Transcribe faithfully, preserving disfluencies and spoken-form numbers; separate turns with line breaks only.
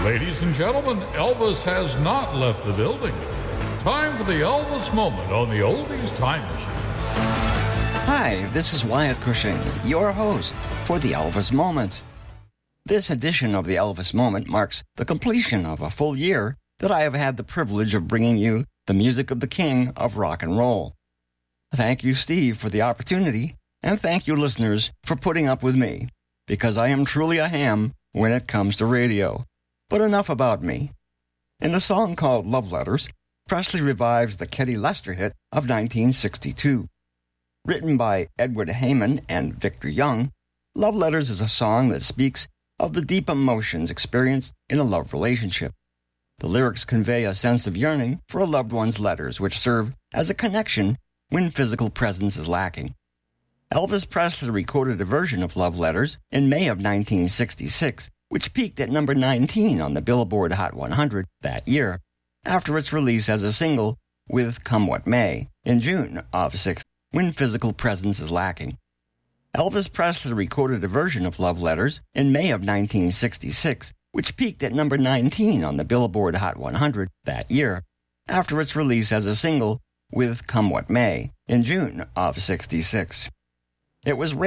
Ladies and gentlemen, Elvis has not left the building. Time for the Elvis Moment on the Oldies Time Machine.
Hi, this is Wyatt Cushing, your host for the Elvis Moment. This edition of the Elvis Moment marks the completion of a full year that I have had the privilege of bringing you the music of the king of rock and roll. Thank you, Steve, for the opportunity, and thank you, listeners, for putting up with me, because I am truly a ham when it comes to radio. But enough about me. In a song called Love Letters, Presley revives the Ketty Lester hit of nineteen sixty-two. Written by Edward Heyman and Victor Young, Love Letters is a song that speaks of the deep emotions experienced in a love relationship. The lyrics convey a sense of yearning for a loved one's letters, which serve as a connection when physical presence is lacking. Elvis Presley recorded a version of Love Letters in May of nineteen sixty-six, which peaked at number nineteen on the Billboard Hot one hundred that year, after its release as a single with Come What May in June of six, when physical presence is lacking. Elvis Presley recorded a version of Love Letters in May of nineteen sixty-six, which peaked at number nineteen on the Billboard Hot one hundred that year, after its release as a single with Come What May in June of sixty-six. It was